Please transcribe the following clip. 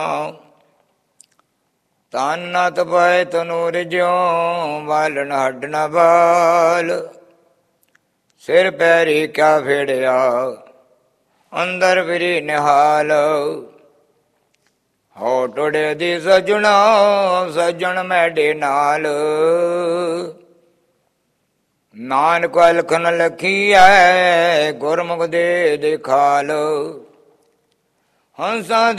ਤਨ ਨ ਤਪੈ ਤਨੂਰ ਜਿਉ, ਬਾਲਨ ਹੱਡ ਨ ਬਾਲ। ਸਿਰ ਪੈਰੀ ਕਿਆ ਫੇੜਿਆ, ਅੰਦਰ ਫਿਰੀ ਨਿਹਾਲ। ਹੋ ਟੁੜੇ ਦੀ ਸਜਣਾ, ਸੱਜਣ ਮੈਡੇ ਨਾਲ। ਨਾਨਕ ਅਲਖਨ ਲਖੀਐ, ਗੁਰਮੁਖ ਦੇ ਦਿਖਾਲ। ਹੰਸਾਂ